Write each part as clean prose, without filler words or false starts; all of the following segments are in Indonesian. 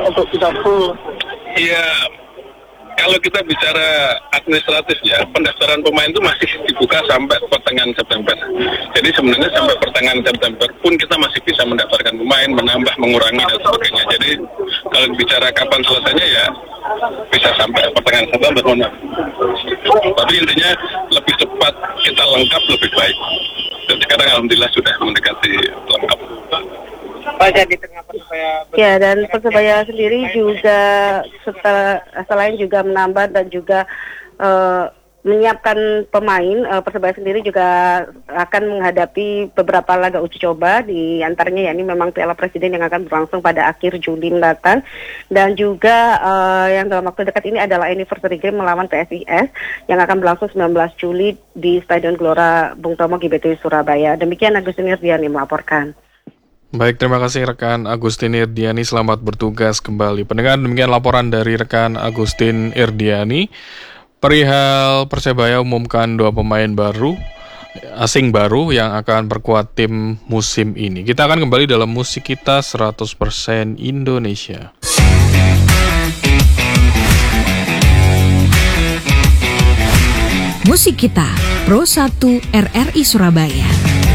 untuk kita full? Iya, kalau kita bicara administratif ya, pendaftaran pemain itu masih dibuka sampai pertengahan September. Jadi sebenarnya sampai pertengahan September pun kita masih bisa mendaftarkan pemain, menambah, mengurangi dan sebagainya. Jadi kalau bicara kapan selesainya ya bisa sampai pertengahan September. Tapi intinya lebih cepat kita lengkap lebih baik. Dan sekarang alhamdulillah sudah mendekati lengkap. Di tengah Persebaya. Ya, dan Persebaya sendiri juga selain juga menambah dan juga menyiapkan pemain, Persebaya sendiri juga akan menghadapi beberapa laga uji coba, di antaranya yakni memang Piala Presiden yang akan berlangsung pada akhir Juli mendatang, dan juga yang dalam waktu dekat ini adalah anniversary game melawan PSIS yang akan berlangsung 19 Juli di Stadion Gelora Bung Tomo GBT Surabaya. Demikian Agustin Irdiani melaporkan. Baik, terima kasih rekan Agustin Irdiani, selamat bertugas kembali. Pendengar, demikian laporan dari rekan Agustin Irdiani. Perihal Persebaya umumkan 2 pemain baru, asing baru yang akan perkuat tim musim ini. Kita akan kembali dalam musik kita 100% Indonesia. Musik kita, Pro 1 RRI Surabaya.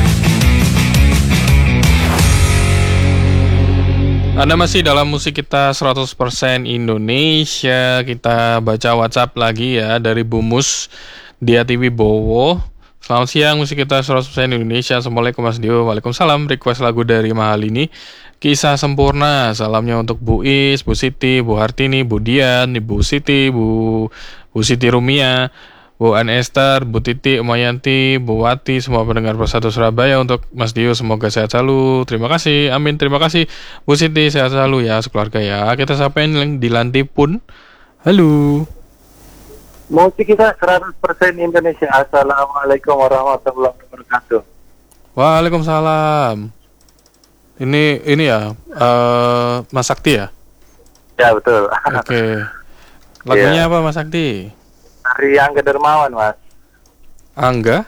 Anda masih dalam musik kita 100% Indonesia. Kita baca WhatsApp lagi ya dari Bumus Dia TV Bowo. Selamat siang, musik kita 100% Indonesia. Assalamualaikum Mas Dio. Waalaikumsalam. Request lagu dari Mahalini, Kisah Sempurna. Salamnya untuk Bu Is, Bu Siti, Bu Hartini, Bu Dian, Ibu Siti, Bu Siti Rumia, Bu An Esther, Bu Titi, Umayanti, Bu Wati, semua pendengar Persatu Surabaya. Untuk Mas Dio semoga sehat selalu. Terima kasih, amin, terima kasih Bu Siti, sehat selalu ya sekeluarga ya. Kita sampaikan di Lantipun. Halo. Musik kita 100% Indonesia. Assalamualaikum warahmatullahi wabarakatuh. Waalaikumsalam. Ini ya Mas Sakti ya? Ya betul. Oke. Lagunya apa Mas Sakti? Dari Angga Dermawan, Mas. Angga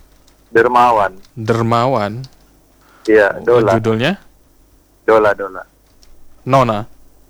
Dermawan. Iya, Dola. Judulnya? Dola. Nona.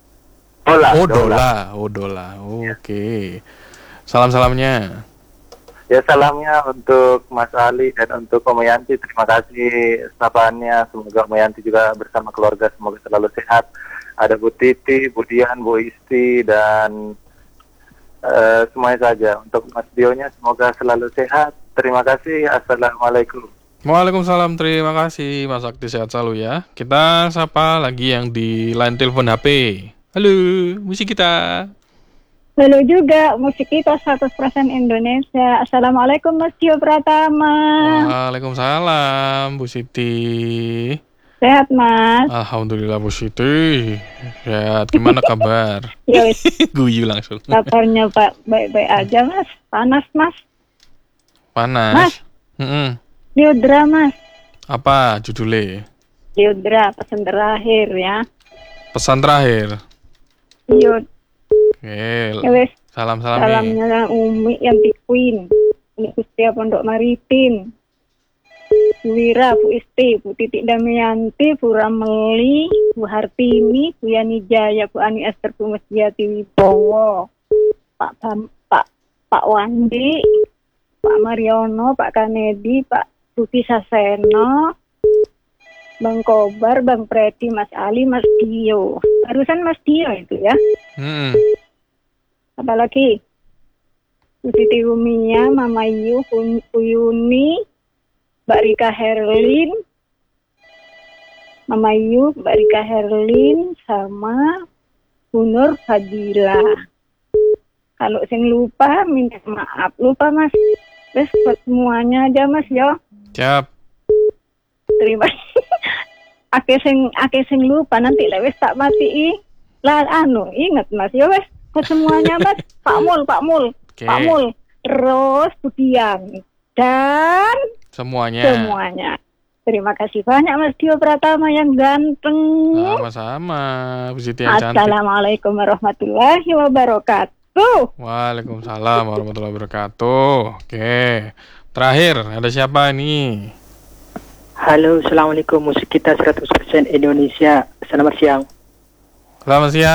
Dola. Dola. Oke. Salam-salamnya. Ya, salamnya untuk Mas Ali dan untuk Om Yanti. Terima kasih sapaannya. Semoga Om Yanti juga bersama keluarga semoga selalu sehat. Ada Bu Titi, Bu Dian, Bu Isti, dan semuanya saja. Untuk Mas Dionya semoga selalu sehat. Terima kasih. Assalamualaikum. Waalaikumsalam, terima kasih Mas Sakti, sehat selalu ya. Kita sapa lagi yang di line telepon HP. Halo, musik kita. Halo juga, musik kita 100% Indonesia. Assalamualaikum Mas Dio Pratama. Waalaikumsalam Bu Siti. Sehat Mas? Alhamdulillah Bu Siti. Sehat, gimana kabar? Ya wis. Guyu langsung. Kabarnya Pak baik-baik aja Mas. Panas Mas. Panas? Mas. Liudra Mas. Apa judulnya? Liudra, pesan terakhir ya. Pesan terakhir? Liud. Oke. Ya wis. Salam-salam Salamnya Umi Yanti Queen. Ini Kustia Pondok Maritim. Bu Wira, Bu Isti, Bu Titik Damayanti, Bu Rameli, Bu Hartini, Bu Yani Jaya, Bu Ani Esther, Bu Mesjati Wibowo, Pak Wandi, Pak Mariono, Pak Kanedi, Pak Budi Saseno, Bang Kobar, Bang Predi, Mas Ali, Mas Dio. Barusan Mas Dio itu ya. Apalagi Bu Siti Rumia, Mama Yu, Bu Yuni, Mbak Rika Herlin, Mama Yu, Mbak Rika Herlin, sama Bu Nur Fadila. Kalau sing lupa, minta maaf. Lupa Mas. Terus buat semuanya aja Mas yo. Siap. Terima kasih. Ake sing lupa nanti lewes tak mati. Lah ingat Mas yo wes. Buat semuanya Mas. Pak Mul. Okay. Pak Mul. Terus Budian. Dan semuanya. Terima kasih banyak Mas Dio Pratama yang ganteng. Sama-sama Bu Siti yang cantik. Assalamualaikum warahmatullahi wabarakatuh. Waalaikumsalam warahmatullahi wabarakatuh. Oke. Terakhir ada siapa ini? Halo, assalamualaikum, musik kita 100% Indonesia. Selamat siang. Selamat siang.